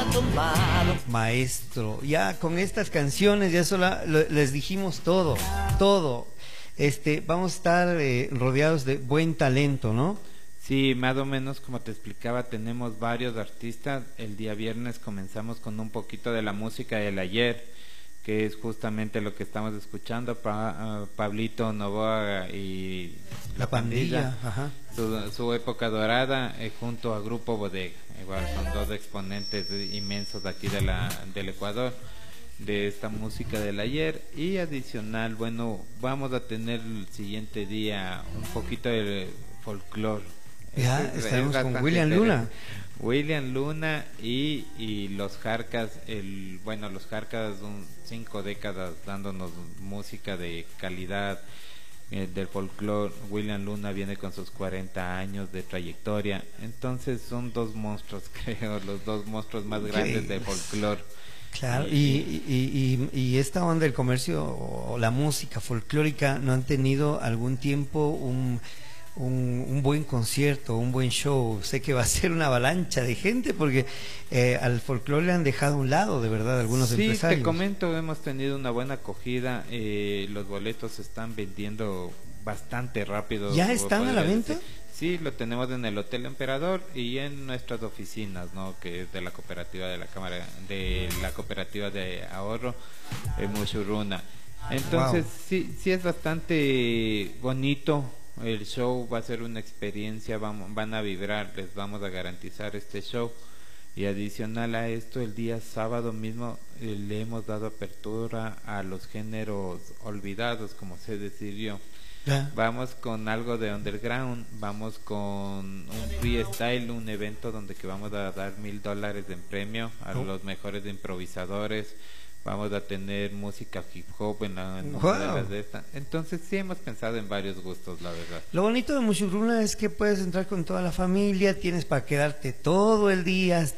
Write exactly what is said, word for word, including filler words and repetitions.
tomado. Maestro, ya con estas canciones ya sola, lo, les dijimos todo, todo. Este, vamos a estar eh, rodeados de buen talento, ¿no? Sí, más o menos como te explicaba, tenemos varios artistas. El día viernes comenzamos con un poquito de la música del ayer, que es justamente lo que estamos escuchando, pa, uh, Pablito Novoa y La, la pandilla, pandilla. Ajá. Su, su época dorada, eh, junto a Grupo Bodega. Igual son dos exponentes inmensos de aquí de la, del Ecuador, de esta música del ayer. Y adicional, bueno, vamos a tener el siguiente día un poquito de folclore. Ya, es, estaremos es con William Luna. William Luna y, y los Jarcas, el, bueno, los Jarcas, un, cinco décadas dándonos música de calidad eh, del folclore. William Luna viene con sus cuarenta años de trayectoria, entonces son dos monstruos, creo, los dos monstruos más grandes del folclore. Claro, y, y, y, y esta onda del comercio o la música folclórica, ¿no han tenido algún tiempo un... Un, un buen concierto, un buen show? Sé que va a ser una avalancha de gente porque eh, al folclore le han dejado a un lado, de verdad, algunos sí, empresarios. Sí, te comento, hemos tenido una buena acogida, eh, los boletos se están vendiendo bastante rápido. ¿Ya están a la venta? Decir. Sí, lo tenemos en el Hotel Emperador y en nuestras oficinas, ¿no? Que es de la cooperativa de la Cámara, de la cooperativa de ahorro, eh, Mushuruna. Entonces, wow. sí, sí es bastante bonito. El show va a ser una experiencia, vamos, van a vibrar, les vamos a garantizar este show. Y adicional a esto, el día sábado mismo eh, le hemos dado apertura a los géneros olvidados, como se decidió. Yeah. Vamos con algo de underground, vamos con un freestyle, un evento donde que vamos a dar mil dólares en premio a oh. los mejores improvisadores. Vamos a tener música hip hop en, la, en wow. una de las de esta. Entonces sí hemos pensado en varios gustos, la verdad. Lo bonito de Mushuruna es que puedes entrar con toda la familia, tienes para quedarte todo el día.